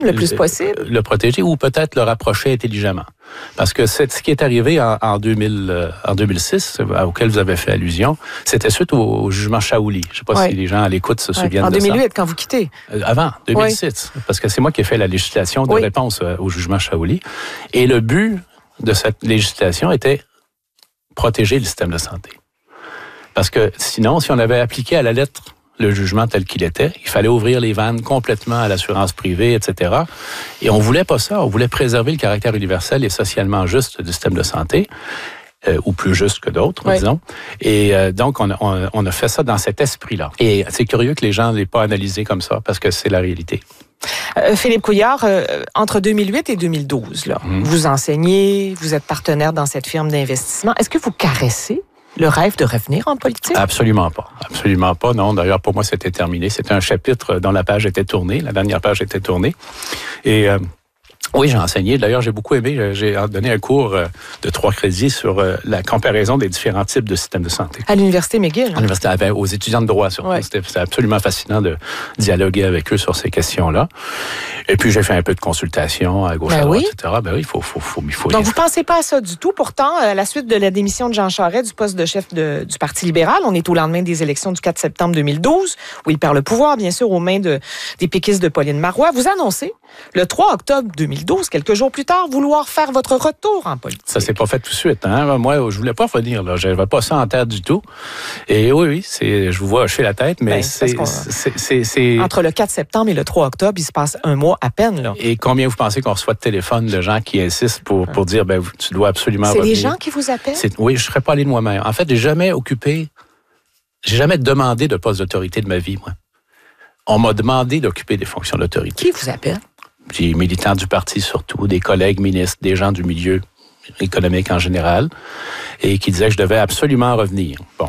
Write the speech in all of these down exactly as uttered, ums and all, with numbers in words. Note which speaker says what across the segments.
Speaker 1: le plus possible.
Speaker 2: Le, le protéger ou peut-être le rapprocher intelligemment. Parce que c'est ce qui est arrivé en, en, deux mille, euh, en deux mille six, auquel vous avez fait allusion, c'était suite au, au jugement Shaouli. Je ne sais pas oui. si les gens à l'écoute se souviennent
Speaker 1: oui.
Speaker 2: de ça.
Speaker 1: En deux mille huit, quand vous quittez.
Speaker 2: Euh, avant, deux mille six. Oui. Parce que c'est moi qui ai fait la législation de oui. réponse euh, au jugement Shaouli. Et le but de cette législation était protéger le système de santé. Parce que sinon, si on avait appliqué à la lettre le jugement tel qu'il était, il fallait ouvrir les vannes complètement à l'assurance privée, et cetera. Et on voulait pas ça. On voulait préserver le caractère universel et socialement juste du système de santé, euh, ou plus juste que d'autres, oui. disons. Et euh, donc, on a, on, on a fait ça dans cet esprit-là. Et c'est curieux que les gens ne l'aient pas analysé comme ça, parce que c'est la réalité.
Speaker 1: Euh, Philippe Couillard, euh, entre deux mille huit et deux mille douze, là, mmh. vous enseignez, vous êtes partenaire dans cette firme d'investissement. Est-ce que vous caressez le rêve de revenir en politique?
Speaker 2: Absolument pas. Absolument pas, non. D'ailleurs, pour moi, c'était terminé. C'était un chapitre dont la page était tournée. La dernière page était tournée. Et euh, oui, j'ai enseigné. D'ailleurs, j'ai beaucoup aimé. J'ai donné un cours de trois crédits sur la comparaison des différents types de systèmes de santé.
Speaker 1: À l'Université McGill?
Speaker 2: À l'Université, aux étudiants de droit, surtout. Ouais. C'était absolument fascinant de dialoguer avec eux sur ces questions-là. Et puis, j'ai fait un peu de consultation à gauche, ben à droite, oui. et cetera. Ben oui, il faut, faut, faut, il faut...
Speaker 1: Donc, vous ne pensez pas à ça du tout. Pourtant, à la suite de la démission de Jean Charest du poste de chef de, du Parti libéral, on est au lendemain des élections du quatre septembre deux mille douze, où il perd le pouvoir, bien sûr, aux mains de, des péquistes de Pauline Marois. Vous annoncez, le trois octobre deux mille douze, quelques jours plus tard, vouloir faire votre retour en politique.
Speaker 2: Ça s'est pas fait tout de suite. Hein? Moi, je voulais pas revenir. Je n'avais pas ça en tête du tout. Et oui, oui, c'est, je vous vois hocher la tête, mais ben, c'est, c'est, c'est, c'est...
Speaker 1: Entre le quatre septembre et le trois octobre, il se passe un mois à peine. Là.
Speaker 2: Et combien vous pensez qu'on reçoit de téléphone de gens qui insistent pour, pour dire, ben, tu dois absolument
Speaker 1: c'est
Speaker 2: revenir.
Speaker 1: C'est les gens qui vous appellent?
Speaker 2: C'est, oui, je ne serais pas allé de moi-même. En fait, j'ai jamais occupé, j'ai jamais demandé de poste d'autorité de ma vie, moi. On m'a demandé d'occuper des fonctions d'autorité.
Speaker 1: Qui vous appelle?
Speaker 2: Des militants du parti surtout, des collègues ministres, des gens du milieu économique en général, et qui disaient que je devais absolument revenir. Bon.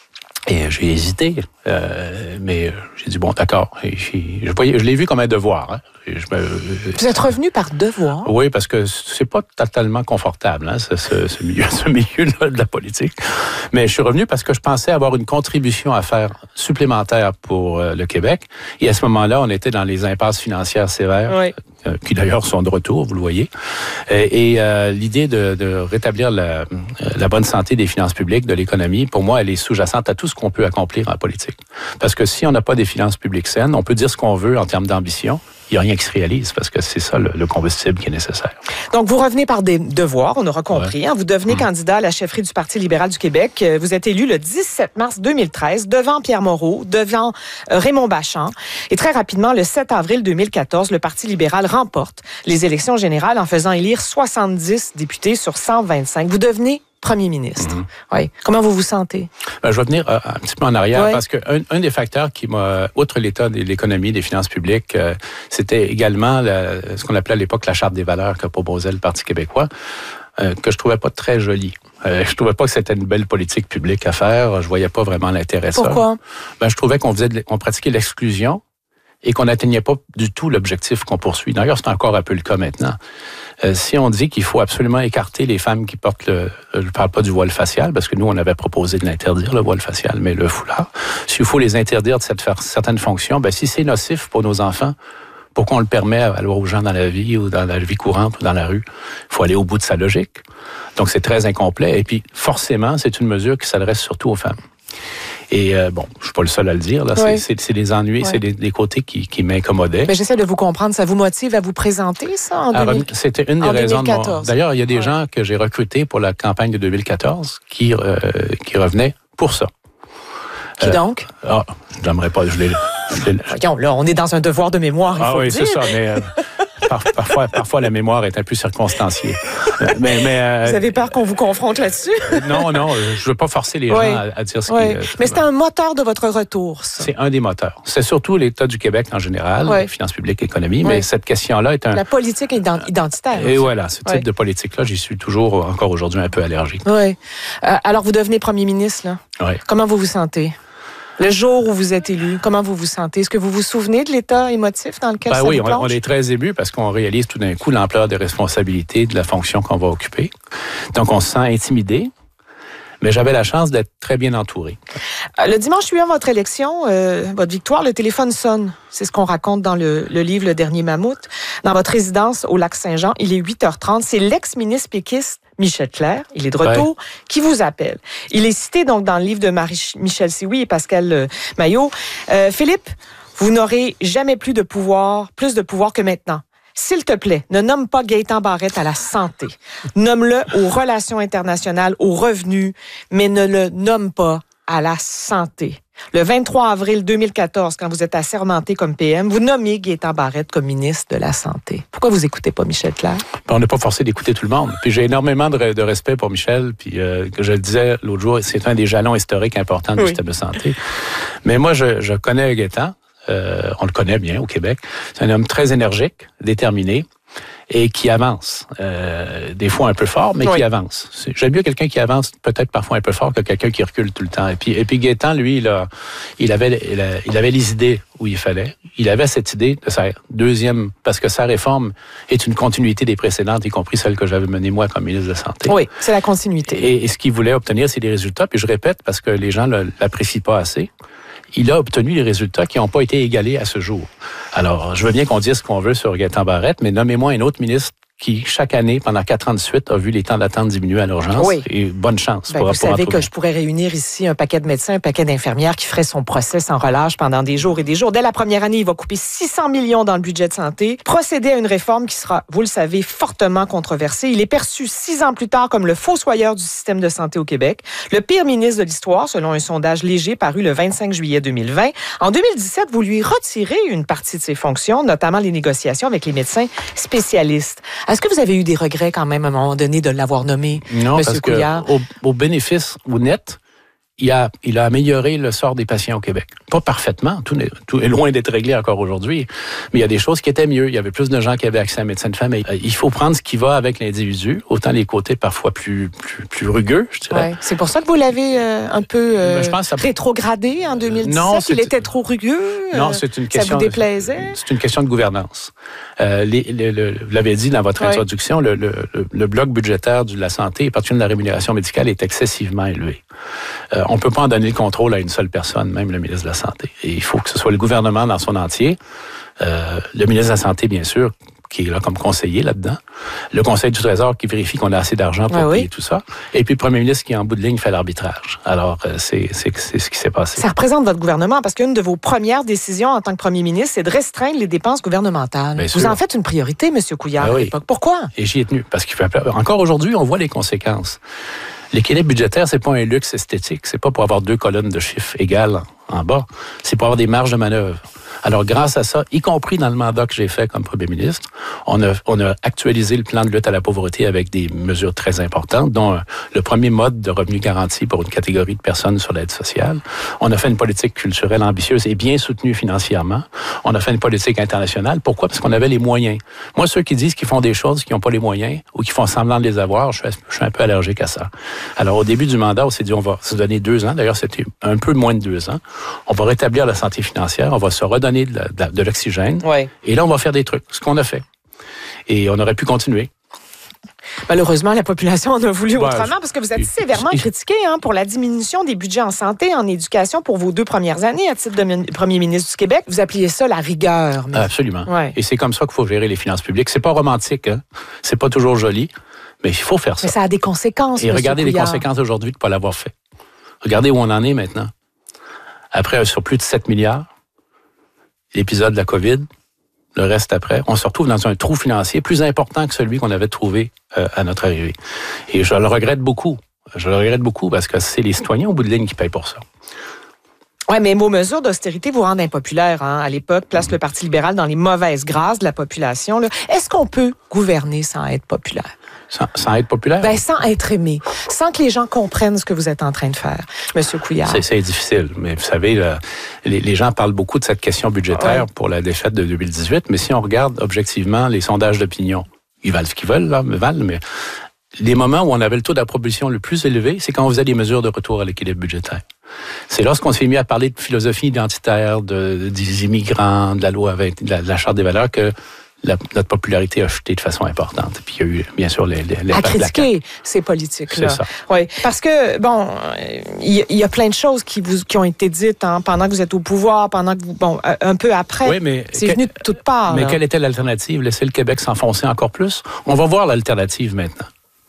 Speaker 2: Et j'ai hésité, euh, mais j'ai dit, bon, d'accord. Et je, je l'ai vu comme un devoir. Hein. Et je me,
Speaker 1: Vous êtes revenu par devoir?
Speaker 2: Oui, parce que c'est pas totalement confortable, hein, ce, ce, ce milieu, ce milieu-là de la politique. Mais je suis revenu parce que je pensais avoir une contribution à faire supplémentaire pour euh, le Québec. Et à ce moment-là, on était dans les impasses financières sévères, oui. euh, qui d'ailleurs sont de retour, vous le voyez. Et, et euh, l'idée de, de rétablir la, la bonne santé des finances publiques, de l'économie, pour moi, elle est sous-jacente à tout ce qu'on peut accomplir en politique. Parce que si on n'a pas des finances publiques saines, on peut dire ce qu'on veut en termes d'ambition. Il n'y a rien qui se réalise parce que c'est ça le, le combustible qui est nécessaire.
Speaker 1: Donc, vous revenez par des devoirs, on aura compris. Ouais. Hein, vous devenez mmh. candidat à la chefferie du Parti libéral du Québec. Vous êtes élu le dix-sept mars deux mille treize devant Pierre Moreau, devant euh, Raymond Bachand. Et très rapidement, le sept avril deux mille quatorze, le Parti libéral remporte les élections générales en faisant élire soixante-dix députés sur cent vingt-cinq. Vous devenez premier ministre. Mm-hmm. Oui. Comment vous vous sentez? Ben, je
Speaker 2: vais venir euh, un petit peu en arrière ouais. parce qu'un un des facteurs qui m'a, outre l'état de l'économie, des finances publiques, euh, c'était également la, ce qu'on appelait à l'époque la charte des valeurs que proposait le Parti québécois, euh, que je trouvais pas très jolie. Euh, je trouvais pas que c'était une belle politique publique à faire. Je voyais pas vraiment l'intérêt de ça.
Speaker 1: Pourquoi?
Speaker 2: Ben, je trouvais qu'on faisait, de, on pratiquait l'exclusion et qu'on n'atteignait pas du tout l'objectif qu'on poursuit. D'ailleurs, c'est encore un peu le cas maintenant. Euh, si on dit qu'il faut absolument écarter les femmes qui portent le... Je ne parle pas du voile facial, parce que nous, on avait proposé de l'interdire, le voile facial, mais le foulard. S'il faut les interdire de cette, faire certaines fonctions, ben, si c'est nocif pour nos enfants, pourquoi on le permet alors aux gens dans la vie ou dans la vie courante ou dans la rue? Il faut aller au bout de sa logique. Donc, c'est très incomplet. Et puis, forcément, c'est une mesure qui s'adresse surtout aux femmes. Et euh, bon, je suis pas le seul à le dire. Là, oui. c'est, c'est des ennuis, oui. c'est des, des côtés qui, qui m'incommodaient.
Speaker 1: Mais j'essaie de vous comprendre. Ça vous motive à vous présenter, ça, en,
Speaker 2: Alors,
Speaker 1: deux mille...
Speaker 2: C'était une des
Speaker 1: en
Speaker 2: raisons.
Speaker 1: deux mille quatorze.
Speaker 2: De mon... D'ailleurs, il y a des ouais. gens que j'ai recrutés pour la campagne de deux mille quatorze qui, euh, qui revenaient pour ça.
Speaker 1: Qui euh, donc?
Speaker 2: Ah, je n'aimerais pas. Je l'ai, je l'ai...
Speaker 1: Voyons, là, on est dans un devoir de mémoire, il
Speaker 2: ah
Speaker 1: faut
Speaker 2: oui,
Speaker 1: le dire.
Speaker 2: c'est ça, mais... Euh, Par, parfois, parfois, la mémoire est un peu circonstanciée. Mais, mais, euh,
Speaker 1: vous avez peur qu'on vous confronte là-dessus?
Speaker 2: Non, non, je ne veux pas forcer les
Speaker 1: oui.
Speaker 2: gens à, à dire ce
Speaker 1: oui.
Speaker 2: qu'ils... Euh,
Speaker 1: mais c'est un moteur de votre retour, ça.
Speaker 2: C'est un des moteurs. C'est surtout l'État du Québec en général, oui. finances publiques, économie, oui. mais cette question-là est un...
Speaker 1: La politique identitaire.
Speaker 2: Et aussi. Voilà, ce type oui. de politique-là, j'y suis toujours, encore aujourd'hui, un peu allergique.
Speaker 1: Oui. Euh, alors, vous devenez premier ministre, là.
Speaker 2: Oui.
Speaker 1: Comment vous vous sentez? Le jour où vous êtes élu, comment vous vous sentez? Est-ce que vous vous souvenez de l'état émotif dans lequel
Speaker 2: ben
Speaker 1: ça
Speaker 2: oui,
Speaker 1: vous plonge?
Speaker 2: on, on est très ému parce qu'on réalise tout d'un coup l'ampleur des responsabilités de la fonction qu'on va occuper. Donc, on se sent intimidé, Mais j'avais la chance d'être très bien entouré.
Speaker 1: Le dimanche suivant votre élection, euh, votre victoire, le téléphone sonne. C'est ce qu'on raconte dans le, le livre Le Dernier Mammouth. Dans votre résidence au Lac-Saint-Jean, il est huit heures trente. C'est l'ex-ministre péquiste Michel Clerc, il est de retour, ouais. qui vous appelle. Il est cité donc dans le livre de Marie-Michel Sioui et Pascal euh, Maillot. Euh, Philippe, vous n'aurez jamais plus de pouvoir, plus de pouvoir que maintenant. S'il te plaît, ne nomme pas Gaétan Barrette à la santé. Nomme-le aux relations internationales, aux revenus, mais ne le nomme pas à la santé. Le vingt-trois avril deux mille quatorze, quand vous êtes assermenté comme P M, vous nommez Gaétan Barrette comme ministre de la Santé. Pourquoi vous écoutez pas Michel Clerc?
Speaker 2: On n'est pas forcé d'écouter tout le monde. Puis j'ai énormément de, de respect pour Michel. Puis euh, que je le disais l'autre jour, c'est un des jalons historiques importants du oui. système de santé. Mais moi, je, je connais Gaétan. Euh, on le connaît bien au Québec. C'est un homme très énergique, déterminé et qui avance. Euh, des fois un peu fort, mais oui. qui avance. C'est, j'aime mieux quelqu'un qui avance peut-être parfois un peu fort que quelqu'un qui recule tout le temps. Et puis, et puis Gaétan, lui, il, a, il, avait, il, a, il avait les idées où il fallait. Il avait cette idée de sa deuxième, parce que sa réforme est une continuité des précédentes, y compris celle que j'avais menée moi comme ministre de la Santé.
Speaker 1: Oui, c'est la continuité.
Speaker 2: Et, et ce qu'il voulait obtenir, c'est des résultats. Puis je répète, parce que les gens ne l'apprécient pas assez. Il a obtenu des résultats qui n'ont pas été égalés à ce jour. Alors, je veux bien qu'on dise ce qu'on veut sur Gaétan Barrette, mais nommez-moi un autre ministre qui, chaque année, pendant quatre ans de suite, a vu les temps d'attente diminuer à l'urgence. Oui. Et bonne chance.
Speaker 1: Ben,
Speaker 2: pour,
Speaker 1: vous
Speaker 2: pour
Speaker 1: savez que je pourrais réunir ici un paquet de médecins, un paquet d'infirmières qui feraient son procès sans relâche pendant des jours et des jours. Dès la première année, il va couper six cents millions dans le budget de santé, procéder à une réforme qui sera, vous le savez, fortement controversée. Il est perçu six ans plus tard comme le fossoyeur du système de santé au Québec, le pire ministre de l'histoire, selon un sondage léger paru le vingt-cinq juillet deux mille vingt. En deux mille dix-sept, vous lui retirez une partie de ses fonctions, notamment les négociations avec les médecins spécialistes. Est-ce que vous avez eu des regrets quand même à un moment donné de l'avoir nommé,
Speaker 2: non,
Speaker 1: M.
Speaker 2: parce
Speaker 1: Couillard?
Speaker 2: Que au, au bénéfice, au net, il a, il a amélioré le sort des patients au Québec. Pas parfaitement, tout est, tout est loin d'être réglé encore aujourd'hui, mais il y a des choses qui étaient mieux. Il y avait plus de gens qui avaient accès à un médecin de famille. Il faut prendre ce qui va avec l'individu, autant les côtés parfois plus, plus, plus rugueux, je dirais.
Speaker 1: Ouais. C'est pour ça que vous l'avez euh, un peu euh, je pense ça... rétrogradé en deux mille dix-sept? Non, il était trop rugueux?
Speaker 2: Non, c'est une question...
Speaker 1: Ça vous déplaisait?
Speaker 2: C'est une question de gouvernance. Euh, les, le, le, vous l'avez dit dans votre ouais. introduction, le, le, le bloc budgétaire de la santé, et particulièrement de la rémunération médicale, est excessivement élevé. Euh, on ne peut pas en donner le contrôle à une seule personne, même le ministre de la Santé. Et il faut que ce soit le gouvernement dans son entier, euh, le ministre de la Santé, bien sûr, qui est là comme conseiller là-dedans, le Conseil du Trésor qui vérifie qu'on a assez d'argent pour ah oui. payer tout ça, et puis le premier ministre qui, en bout de ligne, fait l'arbitrage. Alors, euh, c'est, c'est, c'est ce qui s'est passé.
Speaker 1: Ça représente votre gouvernement, parce qu'une de vos premières décisions en tant que premier ministre, c'est de restreindre les dépenses gouvernementales. Bien Vous sûr. En faites une priorité, M. Couillard, ben oui. à l'époque. Pourquoi?
Speaker 2: Et j'y ai tenu, parce qu'il fait... Encore aujourd'hui, on voit les conséquences. L'équilibre budgétaire, c'est pas un luxe esthétique. C'est pas pour avoir deux colonnes de chiffres égales en bas. C'est pour avoir des marges de manœuvre. Alors, grâce à ça, y compris dans le mandat que j'ai fait comme premier ministre, on a, on a actualisé le plan de lutte à la pauvreté avec des mesures très importantes, dont euh, le premier mode de revenu garanti pour une catégorie de personnes sur l'aide sociale. On a fait une politique culturelle ambitieuse et bien soutenue financièrement. On a fait une politique internationale. Pourquoi? Parce qu'on avait les moyens. Moi, ceux qui disent qu'ils font des choses, qui n'ont pas les moyens ou qui font semblant de les avoir, je suis, je suis un peu allergique à ça. Alors, au début du mandat, on s'est dit, on va se donner deux ans. D'ailleurs, c'était un peu moins de deux ans. On va rétablir la santé financière. On va se redonner de, la, de, de l'oxygène. Ouais. Et là, on va faire des trucs. Ce qu'on a fait. Et on aurait pu continuer.
Speaker 1: Malheureusement, la population en a voulu bah, autrement parce que vous êtes sévèrement je... critiqué hein, pour la diminution des budgets en santé, en éducation pour vos deux premières années à titre de premier ministre du Québec. Vous appeliez ça la rigueur. Mais...
Speaker 2: Absolument.
Speaker 1: Ouais.
Speaker 2: Et c'est comme ça qu'il faut gérer les finances publiques. C'est pas romantique, hein? C'est pas toujours joli, mais il faut faire ça.
Speaker 1: Mais ça a des conséquences.
Speaker 2: Et regardez
Speaker 1: Couillard.
Speaker 2: Les conséquences aujourd'hui de ne pas l'avoir fait. Regardez où on en est maintenant. Après, sur plus de sept milliards, l'épisode de la COVID, le reste après, on se retrouve dans un trou financier plus important que celui qu'on avait trouvé euh, à notre arrivée. Et je le regrette beaucoup. Je le regrette beaucoup parce que c'est les citoyens au bout de ligne qui payent pour ça.
Speaker 1: Oui, mais vos mesures d'austérité vous rendent impopulaire. Hein? À l'époque, place le Parti libéral dans les mauvaises grâces de la population. Là. Est-ce qu'on peut gouverner sans être populaire?
Speaker 2: Sans, sans être populaire?
Speaker 1: Ben, sans être aimé. Sans que les gens comprennent ce que vous êtes en train de faire, M. Couillard.
Speaker 2: C'est, c'est difficile. Mais vous savez, là, les, les gens parlent beaucoup de cette question budgétaire ouais. pour la défaite de deux mille dix-huit. Mais si on regarde objectivement les sondages d'opinion, ils valent ce qu'ils veulent, là, mais valent, mais les moments où on avait le taux d'approbation le plus élevé, c'est quand on faisait des mesures de retour à l'équilibre budgétaire. C'est lorsqu'on s'est mis à parler de philosophie identitaire, de, des immigrants, de la loi, de la, de la Charte des valeurs, que la, notre popularité a chuté de façon importante. Puis il y a eu, bien sûr, les, les, les
Speaker 1: à critiquer ces politiques-là.
Speaker 2: C'est ça.
Speaker 1: Oui, parce que, bon, il y, y a plein de choses qui, vous, qui ont été dites hein, pendant que vous êtes au pouvoir, pendant que vous, bon, un peu après.
Speaker 2: Oui, mais
Speaker 1: c'est
Speaker 2: que,
Speaker 1: venu de toutes parts.
Speaker 2: Mais
Speaker 1: là.
Speaker 2: quelle était l'alternative? Laisser le Québec s'enfoncer encore plus? On va voir l'alternative maintenant.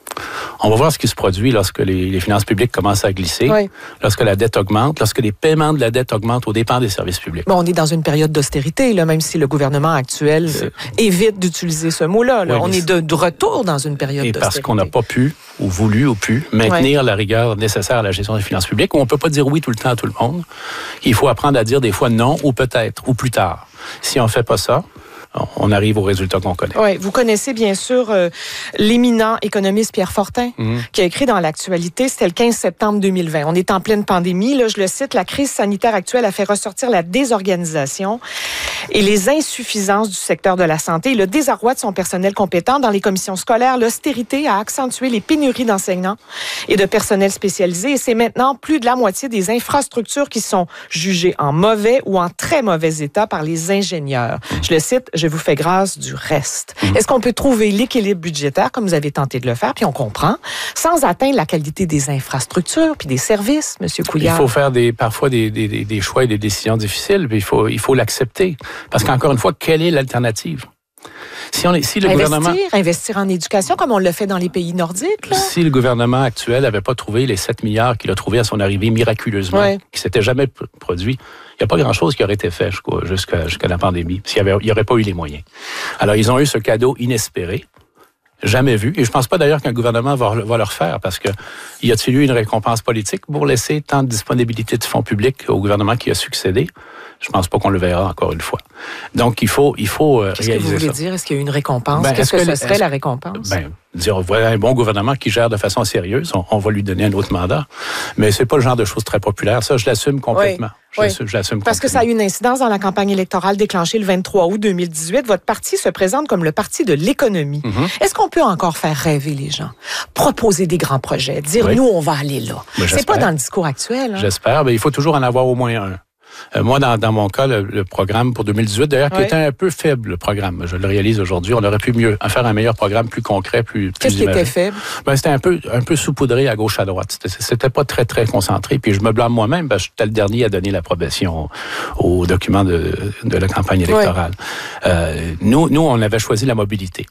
Speaker 2: On va voir ce qui se produit lorsque les, les finances publiques commencent à glisser, oui. lorsque la dette augmente, lorsque les paiements de la dette augmentent aux dépens des services publics.
Speaker 1: Bon, on est dans une période d'austérité, là, même si le gouvernement actuel euh, évite d'utiliser ce mot-là. Là. Oui, on est de, de retour dans une période
Speaker 2: et
Speaker 1: d'austérité.
Speaker 2: Parce qu'on n'a pas pu, ou voulu, ou pu, maintenir oui. la rigueur nécessaire à la gestion des finances publiques, où on ne peut pas dire oui tout le temps à tout le monde. Il faut apprendre à dire des fois non, ou peut-être, ou plus tard. Si on ne fait pas ça, on arrive aux résultats qu'on connaît.
Speaker 1: Oui, vous connaissez bien sûr euh, l'éminent économiste Pierre Fortin, mmh. qui a écrit dans l'Actualité, c'était le quinze septembre deux mille vingt. On est en pleine pandémie, là, je le cite, la crise sanitaire actuelle a fait ressortir la désorganisation et les insuffisances du secteur de la santé et le désarroi de son personnel compétent dans les commissions scolaires. L'austérité a accentué les pénuries d'enseignants et de personnel spécialisé et c'est maintenant plus de la moitié des infrastructures qui sont jugées en mauvais ou en très mauvais état par les ingénieurs. Mmh. Je le cite, je vous fais grâce du reste. Mmh. Est-ce qu'on peut trouver l'équilibre budgétaire, comme vous avez tenté de le faire, puis on comprend, sans atteindre la qualité des infrastructures puis des services, M. Couillard?
Speaker 2: Il faut faire des, parfois des, des, des choix et des décisions difficiles, puis il faut, il faut l'accepter. Parce qu'encore une fois, quelle est l'alternative? Si, on est, si le
Speaker 1: investir,
Speaker 2: gouvernement,
Speaker 1: investir en éducation, comme on le fait dans les pays nordiques. Là.
Speaker 2: Si le gouvernement actuel n'avait pas trouvé les sept milliards qu'il a trouvés à son arrivée miraculeusement, ouais. qui ne s'était jamais produit, il n'y a pas grand-chose qui aurait été fait jusqu'à, jusqu'à la pandémie, s'il n'y aurait pas eu les moyens. Alors, ils ont eu ce cadeau inespéré, jamais vu, et je ne pense pas d'ailleurs qu'un gouvernement va, va le refaire, parce que y a-t-il eu une récompense politique pour laisser tant de disponibilité de fonds publics au gouvernement qui a succédé? Je pense pas qu'on le verra encore une fois. Donc, il faut, il faut euh,
Speaker 1: Qu'est-ce
Speaker 2: réaliser ça.
Speaker 1: Qu'est-ce que vous voulez dire? Est-ce qu'il y a eu une récompense?
Speaker 2: Ben,
Speaker 1: Qu'est-ce que, que ce serait
Speaker 2: est-ce,
Speaker 1: la récompense?
Speaker 2: Ben, dire, voilà un bon gouvernement qui gère de façon sérieuse, on, on va lui donner un autre mandat. Mais c'est pas le genre de choses très populaires. Ça, je l'assume complètement.
Speaker 1: Oui.
Speaker 2: Je,
Speaker 1: oui.
Speaker 2: l'assume, je l'assume
Speaker 1: Parce
Speaker 2: complètement.
Speaker 1: que ça a eu une incidence dans la campagne électorale déclenchée le vingt-trois août deux mille dix-huit. Votre parti se présente comme le parti de l'économie. Mm-hmm. Est-ce qu'on peut encore faire rêver les gens? Proposer des grands projets, dire oui. nous, on va aller là. Ben, c'est pas dans le discours actuel. Hein?
Speaker 2: J'espère. Ben, il faut toujours en avoir au moins un. Euh, moi, dans, dans mon cas, le, le programme pour deux mille dix-huit, d'ailleurs, oui. qui était un peu faible, le programme. Je le réalise aujourd'hui. On aurait pu mieux faire un meilleur programme, plus concret, plus, plus
Speaker 1: Qu'est-ce
Speaker 2: imagé.
Speaker 1: qui était faible?
Speaker 2: Ben, c'était un peu, un peu saupoudré à gauche, à droite. C'était, c'était pas très, très concentré. Puis je me blâme moi-même, parce que j'étais le dernier à donner l'approbation aux, aux documents de, de la campagne électorale. Oui. Euh, nous, nous, on avait choisi la mobilité.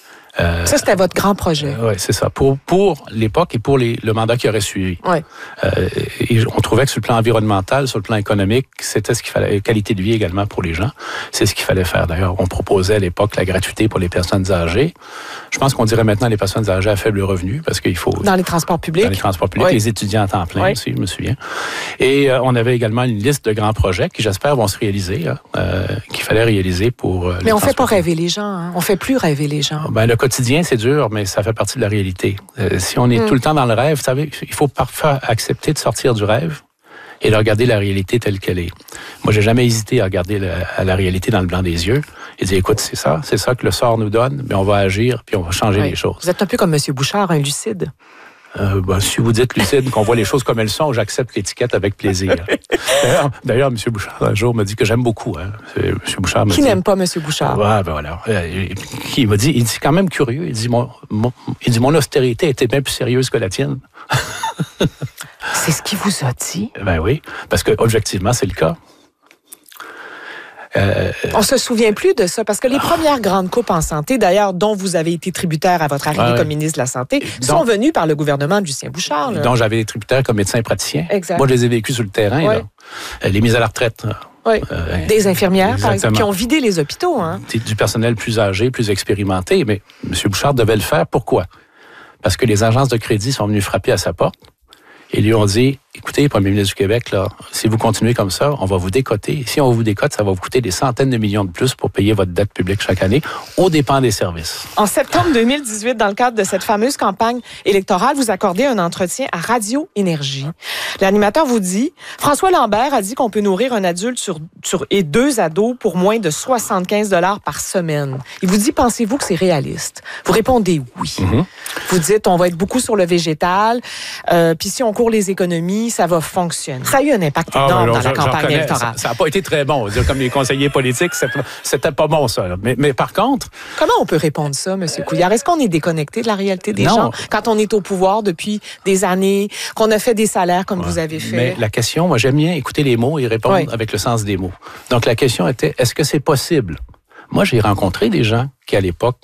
Speaker 1: Euh, ça, c'était votre grand projet.
Speaker 2: Euh, oui, c'est ça. Pour, pour l'époque et pour les, le mandat qui aurait suivi.
Speaker 1: Oui.
Speaker 2: Euh, et on trouvait que sur le plan environnemental, sur le plan économique, c'était ce qu'il fallait, qualité de vie également pour les gens. C'est ce qu'il fallait faire. D'ailleurs, on proposait à l'époque la gratuité pour les personnes âgées. Je pense qu'on dirait maintenant les personnes âgées à faible revenu, parce qu'il faut...
Speaker 1: Dans les transports publics.
Speaker 2: Dans les transports publics, oui. Les étudiants à temps plein oui. aussi, je me souviens. Et euh, on avait également une liste de grands projets qui, j'espère, vont se réaliser, hein, euh, qu'il fallait réaliser pour... Euh,
Speaker 1: mais on ne fait pas rêver les gens. Hein. On ne fait plus rêver les gens.
Speaker 2: Ben, le quotidien, c'est dur, mais ça fait partie de la réalité. Euh, si on est mm. tout le temps dans le rêve, vous savez, il faut parfois accepter de sortir du rêve et de regarder la réalité telle qu'elle est. Moi, j'ai jamais hésité à regarder la, à la réalité dans le blanc des yeux et dire, écoute, c'est ça, c'est ça que le sort nous donne, mais on va agir, puis on va changer oui. les choses.
Speaker 1: Vous êtes un peu comme M. Bouchard, un lucide.
Speaker 2: Euh, ben, si vous dites lucide, qu'on voit les choses comme elles sont, j'accepte l'étiquette avec plaisir. D'ailleurs, d'ailleurs, M. Bouchard, un jour, m'a dit que j'aime beaucoup. Hein. M. Bouchard m'a
Speaker 1: Qui
Speaker 2: dit,
Speaker 1: n'aime pas M. Bouchard?
Speaker 2: Ouais, ben voilà. Il m'a dit, il dit quand même curieux, il dit, mon, mon, il dit, mon austérité était bien plus sérieuse que la tienne.
Speaker 1: C'est ce qu'il vous a dit?
Speaker 2: Ben oui, parce que objectivement, c'est le cas.
Speaker 1: Euh, On se souvient plus de ça, parce que les premières grandes coupes en santé, d'ailleurs, dont vous avez été tributaire à votre arrivée ouais, comme ministre de la Santé, donc, sont venues par le gouvernement de Lucien Bouchard. Là.
Speaker 2: Dont j'avais été tributaire comme médecin praticien.
Speaker 1: Exact.
Speaker 2: Moi, je les ai vécus sur le terrain. Ouais. Là. Les mises à la retraite.
Speaker 1: Oui. Euh, Des infirmières, exactement. Par exemple, qui ont vidé les hôpitaux. Hein.
Speaker 2: Du personnel plus âgé, plus expérimenté. Mais M. Bouchard devait le faire. Pourquoi? Parce que les agences de crédit sont venues frapper à sa porte et lui ont dit, écoutez, Premier ministre du Québec, là, si vous continuez comme ça, on va vous décoter. Si on vous décote, ça va vous coûter des centaines de millions de plus pour payer votre dette publique chaque année, aux dépens des services.
Speaker 1: En septembre deux mille dix-huit, dans le cadre de cette fameuse campagne électorale, vous accordez un entretien à Radio Énergie. L'animateur vous dit, François Lambert a dit qu'on peut nourrir un adulte sur, sur, et deux ados pour moins de soixante-quinze dollars par semaine. Il vous dit, pensez-vous que c'est réaliste? Vous répondez oui. Mm-hmm. Vous dites, on va être beaucoup sur le végétal, euh, puis si on court les économies, oui, ça va fonctionner. Ça a eu un impact
Speaker 2: Ah,
Speaker 1: énorme
Speaker 2: alors,
Speaker 1: dans la
Speaker 2: je,
Speaker 1: campagne électorale.
Speaker 2: Ça n'a pas été très bon. Comme les conseillers politiques, c'était, c'était pas bon, ça. Mais, mais par contre...
Speaker 1: Comment on peut répondre ça, M. Couillard? Est-ce qu'on est déconnecté de la réalité des
Speaker 2: non.
Speaker 1: gens quand on est au pouvoir depuis des années, qu'on a fait des salaires comme
Speaker 2: ouais.
Speaker 1: vous avez fait?
Speaker 2: Mais la question, moi, j'aime bien écouter les mots et répondre
Speaker 1: oui.
Speaker 2: avec le sens des mots. Donc, la question était, est-ce que c'est possible? Moi, j'ai rencontré des gens qui, à l'époque,